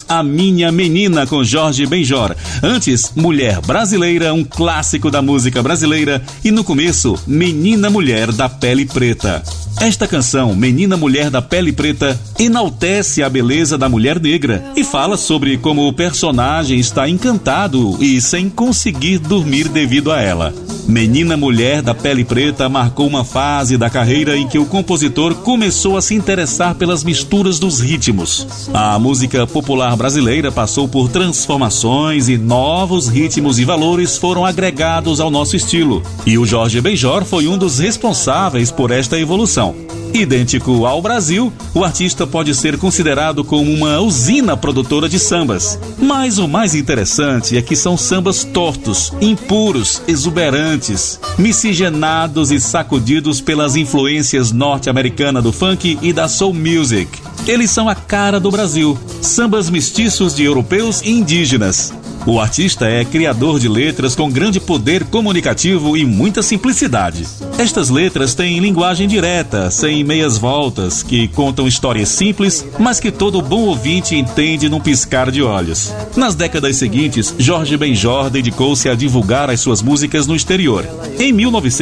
A Minha Menina, com Jorge Benjor. Antes, Mulher Brasileira, um clássico da música brasileira. E no começo, Menina Mulher da Pele Preta. Esta canção, Menina Mulher da Pele Preta, enaltece a beleza da mulher negra e fala sobre como o personagem está encantado e sem conseguir dormir devido a ela. Menina Mulher da Pele Preta marcou uma fase da carreira em que o compositor começou a se interessar pelas misturas dos ritmos. A música popular brasileira passou por transformações e novos ritmos e valores foram agregados ao nosso estilo. E o Jorge Benjor foi um dos responsáveis por esta evolução. Idêntico ao Brasil, o artista pode ser considerado como uma usina produtora de sambas. Mas o mais interessante é que são sambas tortos, impuros, exuberantes, miscigenados e sacudidos pelas influências norte-americanas do funk e da soul music. Eles são a cara do Brasil, sambas mestiços de europeus e indígenas. O artista é criador de letras com grande poder comunicativo e muita simplicidade. Estas letras têm linguagem direta, sem meias voltas, que contam histórias simples, mas que todo bom ouvinte entende num piscar de olhos. Nas décadas seguintes, Jorge Benjor dedicou-se a divulgar as suas músicas no exterior. Em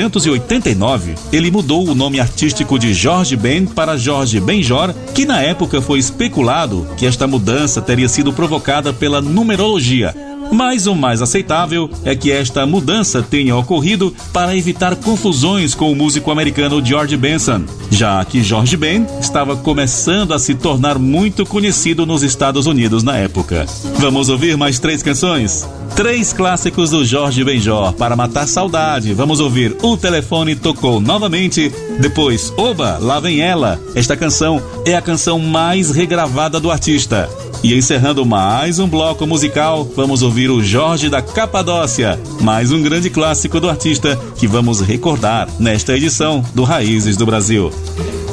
1989, ele mudou o nome artístico de Jorge Ben para Jorge Benjor, que na época foi especulado que esta mudança teria sido provocada pela numerologia. Mas o mais aceitável é que esta mudança tenha ocorrido para evitar confusões com o músico americano George Benson, já que Jorge Ben estava começando a se tornar muito conhecido nos Estados Unidos na época. Vamos ouvir mais 3 canções? 3 clássicos do Jorge Benjor para matar saudade. Vamos ouvir O Telefone Tocou Novamente, depois Oba, Lá Vem Ela. Esta canção é a canção mais regravada do artista. E encerrando mais um bloco musical, vamos ouvir o Jorge da Capadócia, mais um grande clássico do artista que vamos recordar nesta edição do Raízes do Brasil.